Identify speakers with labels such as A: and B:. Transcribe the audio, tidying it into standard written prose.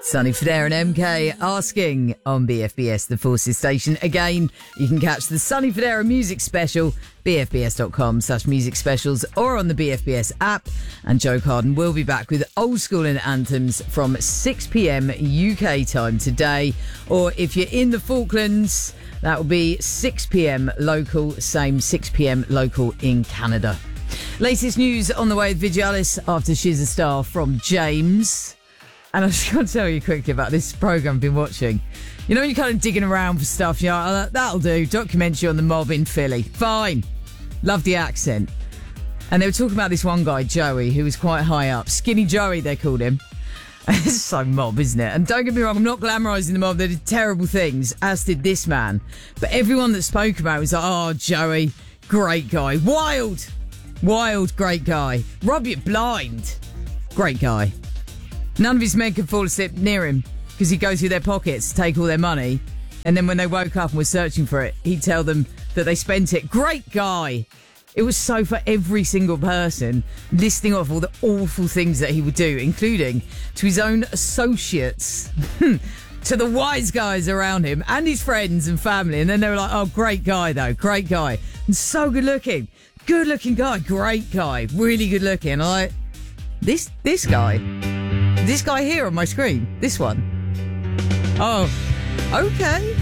A: Sonny Fodera and MK asking on BFBS, the Forces station. Again, you can catch the Sonny Fodera music special, bfbs.com/music specials, or on the BFBS app. And Joe Carden will be back with Old School and Anthems from 6 p.m. UK time today. Or if you're in the Falklands, that will be 6 p.m. local, same 6 p.m. local in Canada. Latest news on the way with Vigialis after She's a Star from James. And I'm just going to tell you quickly about this programme I've been watching. You know, when you're kind of digging around for stuff, you're like, oh, that'll do. Documentary on the mob in Philly. Fine. Love the accent. And they were talking about this one guy, Joey, who was quite high up. Skinny Joey, they called him. It's so mob, isn't it? And don't get me wrong, I'm not glamorising the mob. They did terrible things, as did this man. But everyone that spoke about it was like, oh, Joey, great guy. Wild, great guy. Rub you blind. Great guy. None of his men could fall asleep near him because he'd go through their pockets to take all their money. And then when they woke up and were searching for it, he'd tell them that they spent it. Great guy. It was so for every single person, listing off all the awful things that he would do, including to his own associates, to the wise guys around him and his friends and family. And then they were like, oh, great guy, though. Great guy. And so good looking. Good looking guy. Great guy. Really good looking. I'm like, this guy. This guy here on my screen. This one. Oh, okay.